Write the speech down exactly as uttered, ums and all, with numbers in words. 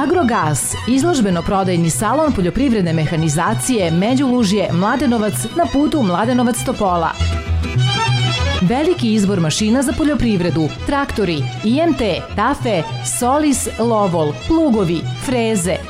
Agrogas, izložbeno-prodajni salon poljoprivredne mehanizacije Međulužje, Mladenovac na putu Mladenovac-Topola. Veliki izbor mašina za poljoprivredu, traktori, I M T, Tafe, Solis, Lovol, plugovi, freze,